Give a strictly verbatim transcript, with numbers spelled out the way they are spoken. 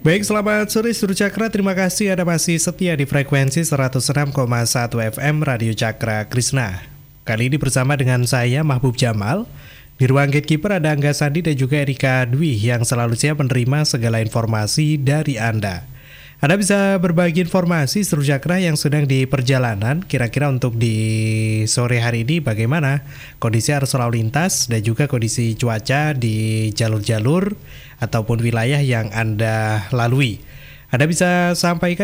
Baik, selamat sore Seluruh Cakra. Terima kasih Anda masih setia di frekuensi seratus enam koma satu F M Radio Cakra Krishna. Kali ini bersama dengan saya Mahbub Jamal. Di ruang gatekeeper ada Angga Sandi dan juga Erika Dwi yang selalu siap menerima segala informasi dari Anda. Anda bisa berbagi informasi Seluruh Cakra yang sedang di perjalanan. Kira-kira untuk di sore hari ini bagaimana kondisi arus lalu lintas dan juga kondisi cuaca di jalur-jalur ataupun wilayah yang Anda lalui. Anda bisa sampaikan